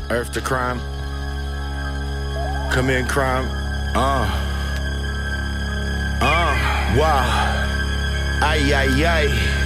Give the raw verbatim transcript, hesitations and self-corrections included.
Earth to crime. Come in crime. Uh. Uh. Wow. Ay, ay, ay.